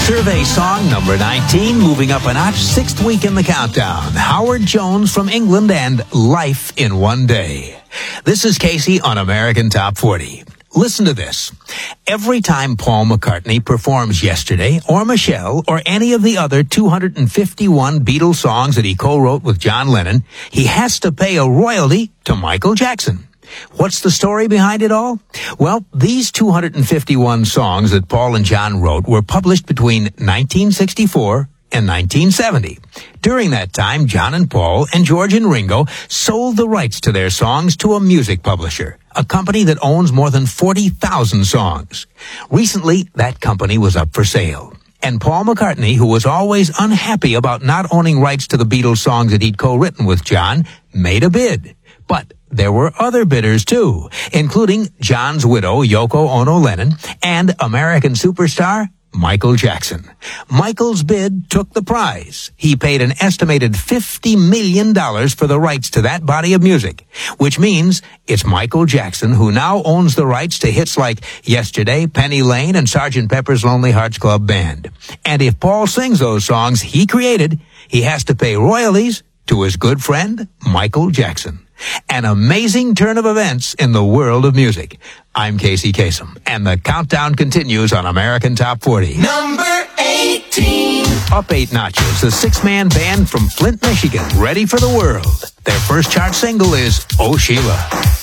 Survey song number 19, moving up a notch, 6th week in the countdown. Howard Jones from England and Life in One Day. This is Casey on American Top 40. Listen to this. Every time Paul McCartney performs Yesterday or Michelle or any of the other 251 Beatles songs that he co-wrote with John Lennon, he has to pay a royalty to Michael Jackson. What's the story behind it all? Well, these 251 songs that Paul and John wrote were published between 1964 and 1970. During that time, John and Paul and George and Ringo sold the rights to their songs to a music publisher, a company that owns more than 40,000 songs. Recently, that company was up for sale. And Paul McCartney, who was always unhappy about not owning rights to the Beatles songs that he'd co-written with John, made a bid. But there were other bidders, too, including John's widow, Yoko Ono Lennon, and American superstar Michael Jackson. Michael's bid took the prize. He paid an estimated $50 million for the rights to that body of music, which means it's Michael Jackson who now owns the rights to hits like Yesterday, Penny Lane, and Sgt. Pepper's Lonely Hearts Club Band. And if Paul sings those songs he created, he has to pay royalties to his good friend, Michael Jackson. An amazing turn of events in the world of music. I'm Casey Kasem, and the countdown continues on American Top 40. Number 18. Up 8 notches, the 6-man band from Flint, Michigan, ready for the world. Their first chart single is Oh Sheila.